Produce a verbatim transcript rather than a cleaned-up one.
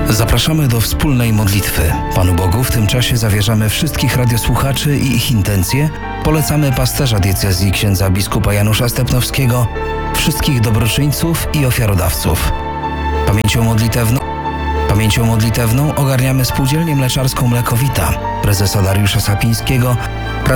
Zapraszamy do wspólnej modlitwy. Panu Bogu w tym czasie zawierzamy wszystkich radiosłuchaczy i ich intencje. Polecamy pasterza diecezji księdza biskupa Janusza Stepnowskiego, wszystkich dobroczyńców i ofiarodawców. Pamięcią modlitewną, pamięcią modlitewną ogarniamy Spółdzielnię Mleczarską Mlekowita, prezesa Dariusza Sapińskiego,